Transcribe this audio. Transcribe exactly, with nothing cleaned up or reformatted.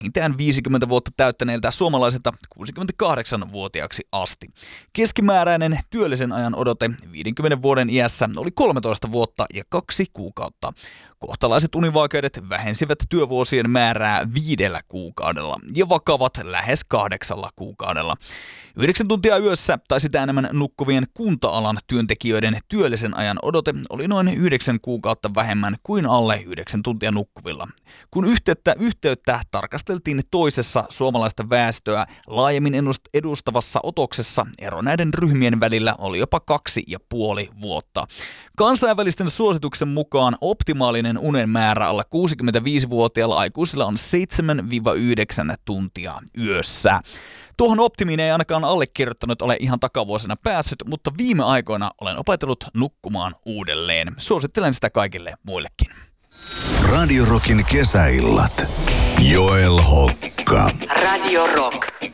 intään viisikymmentä vuotta täyttäneiltä suomalaisilta kuusikymmentäkahdeksanvuotiaaksi asti. Keskimääräinen työllisen ajan odote viidenkymmenen vuoden iässä oli kolmetoista vuotta ja kaksi kuukautta. Kohtalaiset univaikeudet vähensivät työvuosien määrää viidellä kuukaudella ja vakavat lähes kahdeksalla kuukaudella. Yhdeksän tuntia yössä tai sitä enemmän nukkuvien kunta-alan työntekijöiden työllisen ajan odote oli noin yhdeksän kuukautta vähemmän kuin alle yhdeksän tuntia nukkuvilla. Kun yhteyttä, yhteyttä tarkasteltiin toisessa suomalaista väestöä laajemmin edustavassa otoksessa, ero näiden ryhmien välillä oli jopa kaksi ja puoli vuotta. Kansainvälisten suosituksen mukaan optimaalinen unen määrä alle kuusikymmentäviisivuotiailla aikuisilla on seitsemän yhdeksän tuntia yössä. Tuohon optimiin ei ainakaan allekirjoittanut ole ihan takavuosina päässyt, mutta viime aikoina olen opetellut nukkumaan uudelleen. Suosittelen sitä kaikille muillekin. Radio Rockin kesäillat. Joel Hokka. Radio Rock.